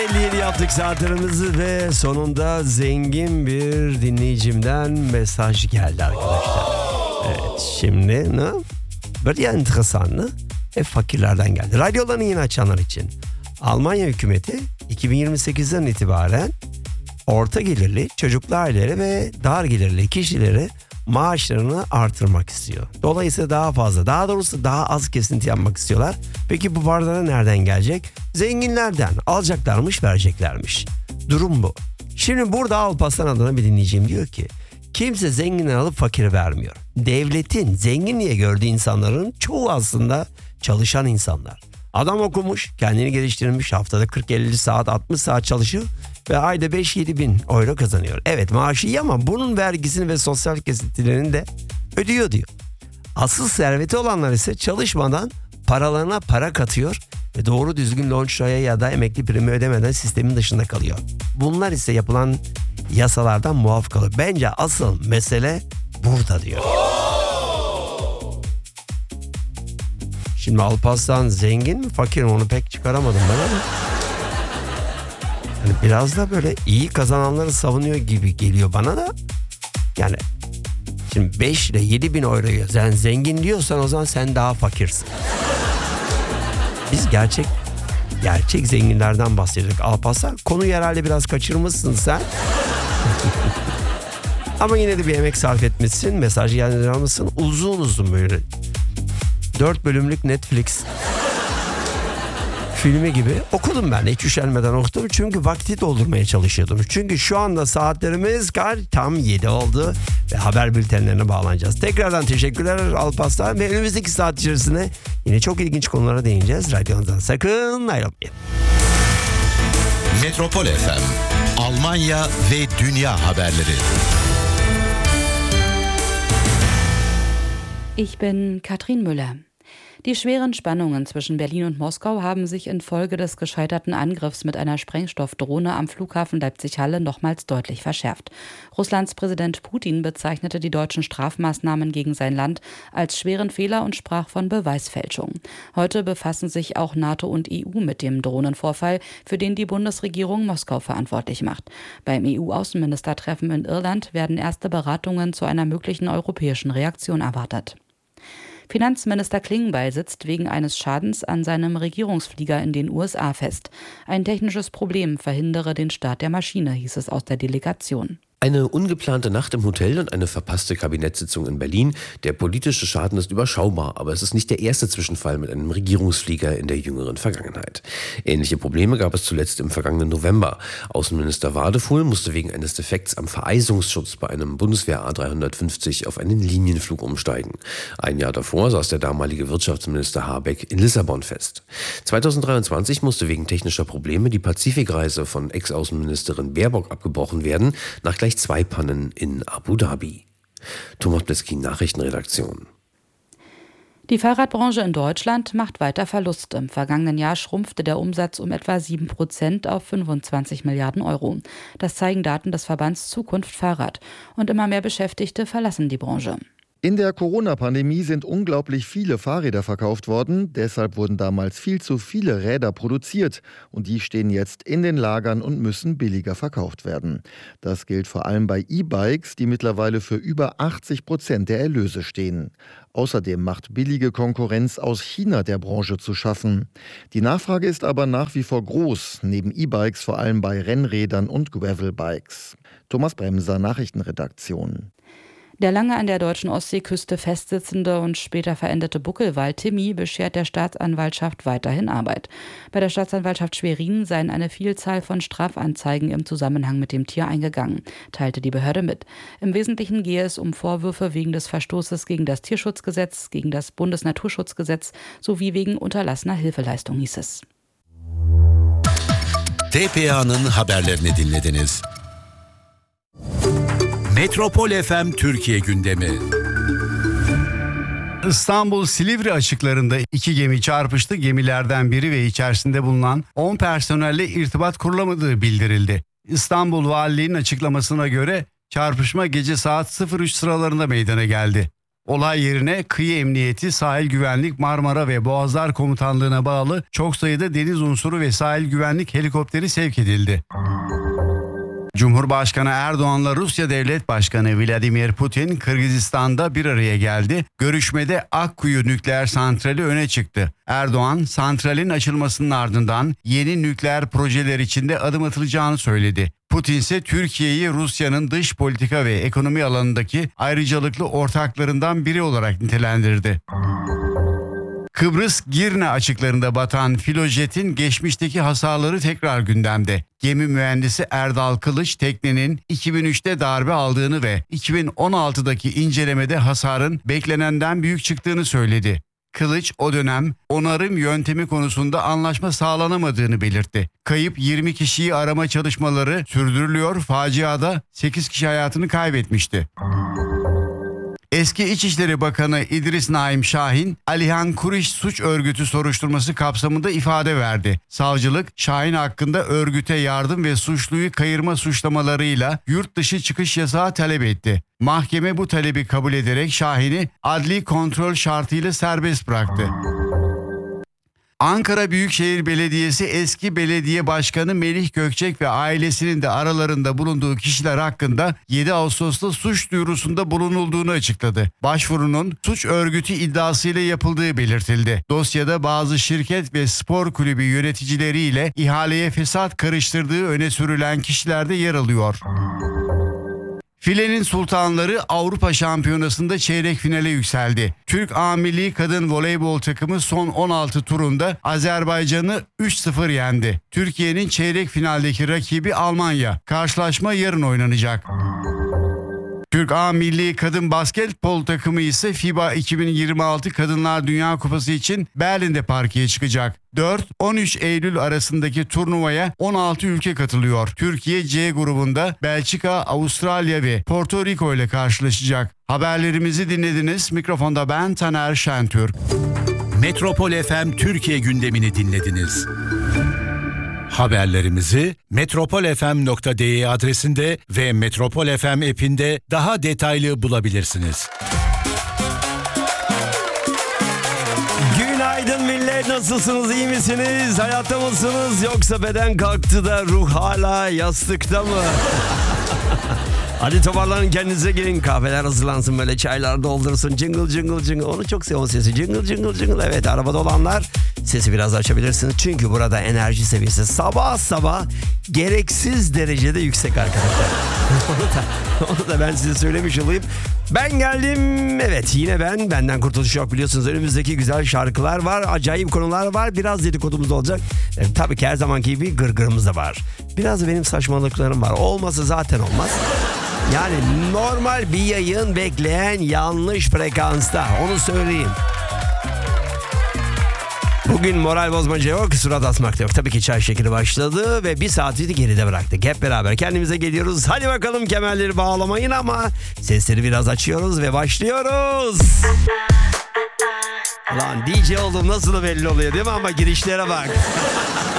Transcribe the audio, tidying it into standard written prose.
57 yaptık saatlerimizi ve sonunda zengin bir dinleyicimden mesaj geldi arkadaşlar. Evet, şimdi ne? Böyle enteresan fakirlerden geldi. Radyolarını yeni açanlar için Almanya hükümeti 2028'den itibaren orta gelirli çocuklu ailelere ve dar gelirli kişilere maaşlarını artırmak istiyor. Dolayısıyla daha doğrusu daha az kesinti yapmak istiyorlar. Peki bu paralar nereden gelecek? Zenginlerden alacaklarmış, vereceklermiş. Durum bu. Şimdi burada Alparslan adına bir dinleyicim diyor ki kimse zenginden alıp fakir vermiyor. Devletin zengin diye gördüğü insanların çoğu aslında çalışan insanlar. Adam okumuş, kendini geliştirmiş, haftada 40-50 saat, 60 saat çalışıyor ve ayda 5-7 bin euro kazanıyor. Evet, maaşı iyi ama bunun vergisini ve sosyal kesintilerini de ödüyor diyor. Asıl serveti olanlar ise çalışmadan paralarına para katıyor ve doğru düzgün lonçraya ya da emekli primi ödemeden sistemin dışında kalıyor. Bunlar ise yapılan yasalardan muaf kalır. Bence asıl mesele burada diyor. Şimdi Alparslan zengin mi fakir mi onu pek çıkaramadım ben ama yani biraz da böyle iyi kazananları savunuyor gibi geliyor bana da. Yani şimdi 5 ile 7 bin euroyu sen zengin diyorsan o zaman sen daha fakirsin. Biz gerçek zenginlerden bahsediyorduk Alparslan. Konuyu herhalde biraz kaçırmışsın sen. Ama yine de bir emek sarf etmişsin. Mesajı yayınlamışsın. Uzun böyle 4 bölümlük Netflix filmi gibi okudum ben. Hiç üşenmeden okudum. Çünkü vakti doldurmaya çalışıyordum. Çünkü şu anda saatlerimiz tam 7 oldu. Ve haber bültenlerine bağlanacağız. Tekrardan teşekkürler Alparslan. Ve önümüzdeki saat içerisinde yine çok ilginç konulara değineceğiz. Radyonuzdan sakın ayrılmayın. Metropol FM, Almanya ve Dünya haberleri. Ich bin Katrin Müller. Die schweren Spannungen zwischen Berlin und Moskau haben sich infolge des gescheiterten Angriffs mit einer Sprengstoffdrohne am Flughafen Leipzig-Halle nochmals deutlich verschärft. Russlands Präsident Putin bezeichnete die deutschen Strafmaßnahmen gegen sein Land als schweren Fehler und sprach von Beweisfälschung. Heute befassen sich auch NATO und EU mit dem Drohnenvorfall, für den die Bundesregierung Moskau verantwortlich macht. Beim EU-Außenministertreffen in Irland werden erste Beratungen zu einer möglichen europäischen Reaktion erwartet. Finanzminister Klingbeil sitzt wegen eines Schadens an seinem Regierungsflieger in den USA fest. Ein technisches Problem verhindere den Start der Maschine, hieß es aus der Delegation. Eine ungeplante Nacht im Hotel und eine verpasste Kabinettssitzung in Berlin. Der politische Schaden ist überschaubar, aber es ist nicht der erste Zwischenfall mit einem Regierungsflieger in der jüngeren Vergangenheit. Ähnliche Probleme gab es zuletzt im vergangenen November. Außenminister Wadefuhl musste wegen eines Defekts am Vereisungsschutz bei einem Bundeswehr A350 auf einen Linienflug umsteigen. Ein Jahr davor saß der damalige Wirtschaftsminister Habeck in Lissabon fest. 2023 musste wegen technischer Probleme die Pazifikreise von Ex-Außenministerin Baerbock abgebrochen werden, nach gleich 2 Pannen in Abu Dhabi. Thomas Blitzky, Nachrichtenredaktion. Die Fahrradbranche in Deutschland macht weiter Verlust. Im vergangenen Jahr schrumpfte der Umsatz um etwa 7% auf 25 Milliarden Euro. Das zeigen Daten des Verbands Zukunft Fahrrad. Und immer mehr Beschäftigte verlassen die Branche. In der Corona-Pandemie sind unglaublich viele Fahrräder verkauft worden. Deshalb wurden damals viel zu viele Räder produziert. Und die stehen jetzt in den Lagern und müssen billiger verkauft werden. Das gilt vor allem bei E-Bikes, die mittlerweile für über 80% der Erlöse stehen. Außerdem macht billige Konkurrenz aus China der Branche zu schaffen. Die Nachfrage ist aber nach wie vor groß, neben E-Bikes vor allem bei Rennrädern und Gravelbikes. Thomas Bremser, Nachrichtenredaktion. Der lange an der deutschen Ostseeküste festsitzende und später verendete Buckelwal Timmy beschert der Staatsanwaltschaft weiterhin Arbeit. Bei der Staatsanwaltschaft Schwerin seien eine Vielzahl von Strafanzeigen im Zusammenhang mit dem Tier eingegangen, teilte die Behörde mit. Im Wesentlichen gehe es um Vorwürfe wegen des Verstoßes gegen das Tierschutzgesetz, gegen das Bundesnaturschutzgesetz sowie wegen unterlassener Hilfeleistung, hieß es. TPA'nın haberlerini dinlediniz. Metropol FM Türkiye gündemi. İstanbul Silivri açıklarında 2 gemi çarpıştı. Gemilerden biri ve içerisinde bulunan 10 personelle irtibat kurulamadığı bildirildi. İstanbul Valiliği'nin açıklamasına göre çarpışma gece saat 03 sıralarında meydana geldi. Olay yerine Kıyı Emniyeti, Sahil Güvenlik, Marmara ve Boğazlar Komutanlığı'na bağlı çok sayıda deniz unsuru ve sahil güvenlik helikopteri sevk edildi. Cumhurbaşkanı Erdoğan'la Rusya Devlet Başkanı Vladimir Putin Kırgızistan'da bir araya geldi. Görüşmede Akkuyu nükleer santrali öne çıktı. Erdoğan, santralin açılmasının ardından yeni nükleer projeler içinde adım atılacağını söyledi. Putin ise Türkiye'yi Rusya'nın dış politika ve ekonomi alanındaki ayrıcalıklı ortaklarından biri olarak nitelendirdi. Kıbrıs Girne açıklarında batan filojetin geçmişteki hasarları tekrar gündemde. Gemi mühendisi Erdal Kılıç teknenin 2003'te darbe aldığını ve 2016'daki incelemede hasarın beklenenden büyük çıktığını söyledi. Kılıç o dönem onarım yöntemi konusunda anlaşma sağlanamadığını belirtti. Kayıp 20 kişiyi arama çalışmaları sürdürülüyor, faciada 8 kişi hayatını kaybetmişti. Eski İçişleri Bakanı İdris Naim Şahin, Alihan Kuriş suç örgütü soruşturması kapsamında ifade verdi. Savcılık, Şahin hakkında örgüte yardım ve suçluyu kayırma suçlamalarıyla yurt dışı çıkış yasağı talep etti. Mahkeme bu talebi kabul ederek Şahin'i adli kontrol şartıyla serbest bıraktı. Ankara Büyükşehir Belediyesi eski belediye başkanı Melih Gökçek ve ailesinin de aralarında bulunduğu kişiler hakkında 7 Ağustos'ta suç duyurusunda bulunulduğunu açıkladı. Başvurunun suç örgütü iddiasıyla yapıldığı belirtildi. Dosyada bazı şirket ve spor kulübü yöneticileriyle ihaleye fesat karıştırdığı öne sürülen kişiler de yer alıyor. Filenin Sultanları Avrupa Şampiyonası'nda çeyrek finale yükseldi. Türk A Milli Kadın Voleybol takımı son 16 turunda Azerbaycan'ı 3-0 yendi. Türkiye'nin çeyrek finaldeki rakibi Almanya. Karşılaşma yarın oynanacak. Türk A Milli Kadın Basketbol takımı ise FIBA 2026 Kadınlar Dünya Kupası için Berlin'de parkeye çıkacak. 4-13 Eylül arasındaki turnuvaya 16 ülke katılıyor. Türkiye C grubunda Belçika, Avustralya ve Porto Rico ile karşılaşacak. Haberlerimizi dinlediniz. Mikrofonda ben Taner Şentürk. Metropol FM Türkiye gündemini dinlediniz. Haberlerimizi metropolfm.de adresinde ve Metropol FM app'inde daha detaylı bulabilirsiniz. Günaydın millet, nasılsınız, iyi misiniz, hayatta mısınız, yoksa beden kalktı da ruh hala yastıkta mı? Hadi toparlanın, kendinize gelin, kahveler hazırlansın, böyle çaylar doldursun, jingle jingle jingle, onu çok seviyorum sesi, jingle jingle jingle. Evet, arabada olanlar sesi biraz açabilirsiniz çünkü burada enerji seviyesi sabah sabah gereksiz derecede yüksek arkadaşlar. onu da ben size söylemiş olayım. Ben geldim, evet, yine benden kurtuluş yok, biliyorsunuz önümüzdeki güzel şarkılar var, acayip konular var, biraz dedikodumuz olacak. Tabii ki her zamanki gibi gırgırımız da var. Biraz da benim saçmalıklarım var, olmasa zaten olmaz. Yani normal bir yayın bekleyen yanlış frekansta, onu söyleyeyim. Bugün moral bozmaca yok, surat asmak da yok. Tabii ki çay şekeri başladı ve bir saati geride bıraktık. Hep beraber kendimize geliyoruz. Hadi bakalım, kemerleri bağlamayın ama sesleri biraz açıyoruz ve başlıyoruz. Lan DJ oldum nasıl da belli oluyor değil mi, ama girişlere bak.